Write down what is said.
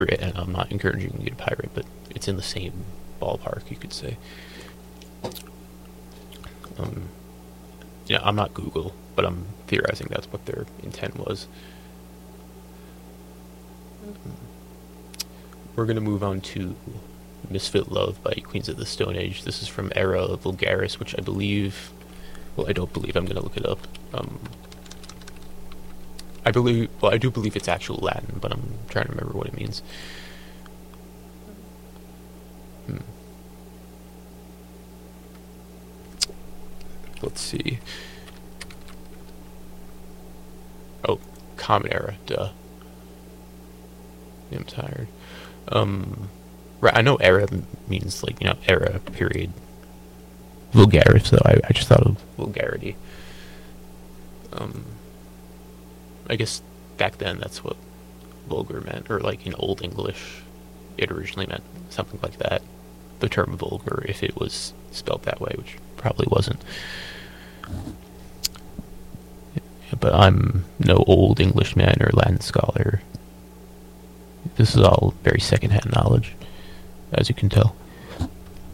and I'm not encouraging you to pirate, but it's in the same ballpark, you could say. I'm not Google, but I'm theorizing that's what their intent was. We're going to move on to Misfit Love by Queens of the Stone Age. This is from Era Vulgaris, which I believe... Well, I don't believe. I'm going to look it up. I do believe it's actual Latin, but I'm trying to remember what it means. Let's see. Oh, Common Era, duh. I'm tired. Right, I know era means, like, era, period. Vulgaris, so I just thought of vulgarity. I guess back then that's what vulgar meant, or like in Old English, it originally meant something like that. The term vulgar, if it was spelled that way, which probably wasn't. But I'm no Old English man or Latin scholar. This is all very secondhand knowledge, as you can tell.